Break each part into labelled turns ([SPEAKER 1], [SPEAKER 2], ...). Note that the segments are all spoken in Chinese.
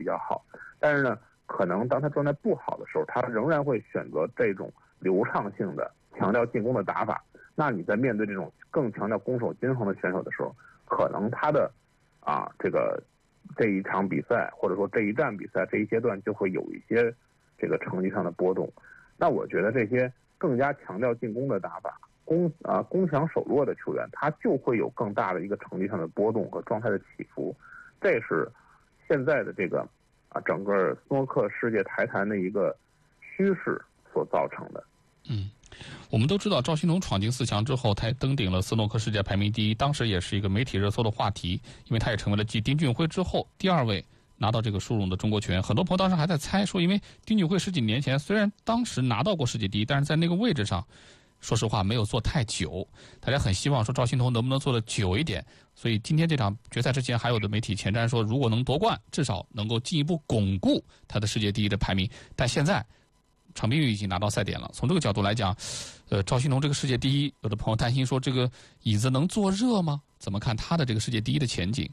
[SPEAKER 1] 比较好。但是呢，可能当他状态不好的时候，他仍然会选择这种流畅性的、强调进攻的打法。那你在面对这种更强调攻守均衡的选手的时候，可能他的这一场比赛或者说这一站比赛这一阶段就会有一些这个成绩上的波动。那我觉得这些更加强调进攻的打法，攻强守弱的球员，他就会有更大的一个成绩上的波动和状态的起伏。这是现在的这个整个斯诺克世界台坛的一个趋势所造成的。
[SPEAKER 2] 我们都知道赵心童闯进4强之后，他登顶了斯诺克世界排名第1，当时也是一个媒体热搜的话题，因为他也成为了继丁俊晖之后第2位拿到这个殊荣的中国球员。很多朋友当时还在猜说，因为丁俊晖10几年前虽然当时拿到过世界第1，但是在那个位置上说实话没有做太久，大家很希望说赵心童能不能做得久一点。所以今天这场决赛之前还有的媒体前瞻说，如果能夺冠，至少能够进一步巩固他的世界第1的排名。但现在场边已经拿到赛点了，从这个角度来讲，赵心童这个世界第1，有的朋友担心说这个椅子能坐热吗？怎么看他的这个世界第1的前景？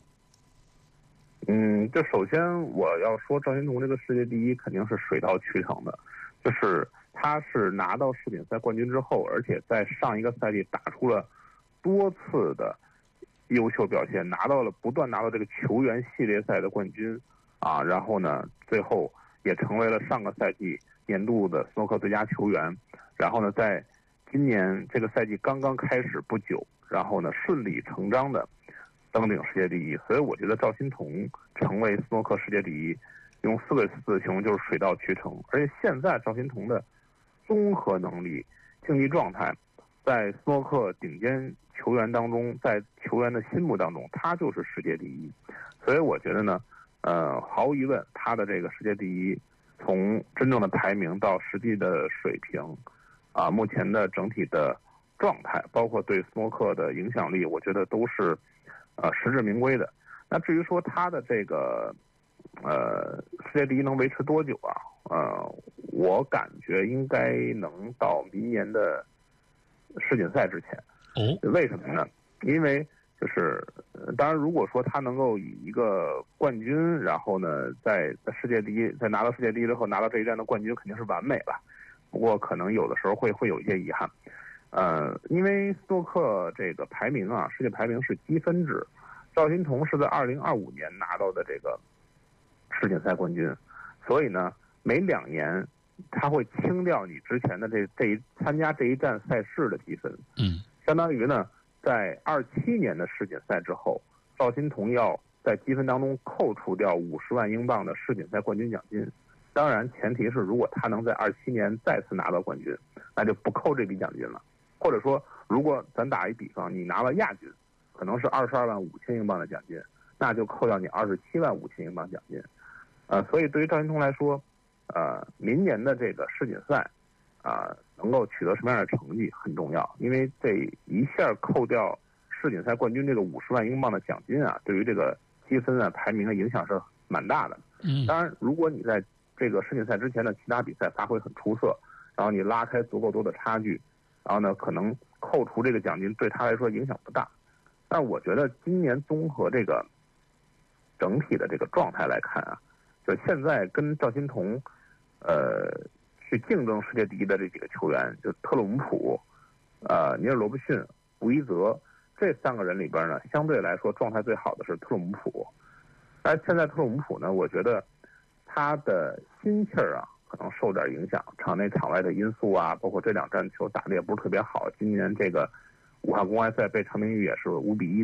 [SPEAKER 1] 就首先我要说赵心童这个世界第1肯定是水到渠成的，就是他是拿到世锦赛冠军之后，而且在上一个赛季打出了多次的优秀表现，不断拿到这个球员系列赛的冠军然后呢最后也成为了上个赛季年度的斯诺克最佳球员，然后呢在今年这个赛季刚刚开始不久，然后呢顺理成章的登顶世界第1。所以我觉得赵心童成为斯诺克世界第1，用4个字形容就是水到渠成。而且现在赵心童的综合能力、竞技状态，在斯诺克顶尖球员当中，在球员的心目当中，他就是世界第1。所以我觉得呢，毫无疑问，他的这个世界第1，从真正的排名到实际的水平，目前的整体的状态，包括对斯诺克的影响力，我觉得都是实至名归的。那至于说他的这个世界第1能维持多久我感觉应该能到明年的世锦赛之前。为什么呢？因为就是当然如果说他能够以一个冠军，然后呢在世界第1，在拿到世界第1之后拿到这一站的冠军，肯定是完美了。不过可能有的时候会有一些遗憾。因为斯诺克这个排名世界排名是积分制，赵心童是在2025年拿到的这个世锦赛冠军，所以呢每2年他会清掉你之前的参加这一站赛事的积分。相当于呢在27年的世锦赛之后，赵心童要在积分当中扣除掉50万英镑的世锦赛冠军奖金。当然前提是如果他能在27年再次拿到冠军，那就不扣这笔奖金了。或者说如果咱打一比方，你拿了亚军，可能是22万5千英镑的奖金，那就扣掉你27万5千英镑奖金。所以对于赵心童来说，明年的这个世锦赛能够取得什么样的成绩很重要。因为这一下扣掉世锦赛冠军这个50万英镑的奖金对于这个积分排名的影响是蛮大的。当然如果你在这个世锦赛之前的其他比赛发挥很出色，然后你拉开足够多的差距，然后呢可能扣除这个奖金对他来说影响不大。但我觉得今年综合这个整体的这个状态来看就现在跟赵心童去竞争世界第1的这几个球员，就特鲁姆普、尼尔罗布逊、吴一泽，这3个人里边呢，相对来说状态最好的是特鲁姆普。但现在特鲁姆普呢，我觉得他的心气儿可能受点影响，场内场外的因素包括这2站球打得也不是特别好。今年这个武汉公开赛被长明宇也是5比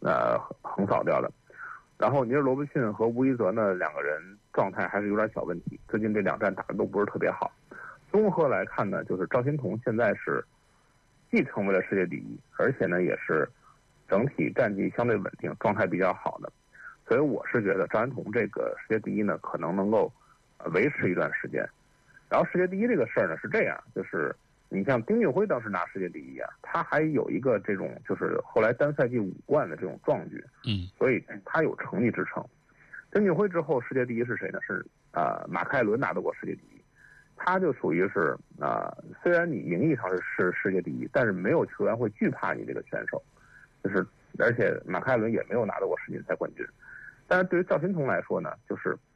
[SPEAKER 1] 1横扫掉的。然后尼尔罗布逊和吴一泽呢2个人状态还是有点小问题，最近这2站打得都不是特别好。综合来看呢，就是赵心童现在是既成为了世界第1，而且呢也是整体战绩相对稳定，状态比较好的。所以我是觉得赵心童这个世界第1呢可能能够维持一段时间。然后世界第1这个事儿呢是这样，就是你像丁俊晖当时拿世界第1他还有一个这种就是后来单赛季5冠的这种壮举，所以他有成绩支撑。丁俊晖之后世界第1是谁呢？是马凯伦拿到过世界第1。他就属于是虽然你名义上是世界第1，但是没有球员会惧怕你这个选手，就是而且马凯伦也没有拿到过世锦赛冠军。但是对于赵心童来说呢，就是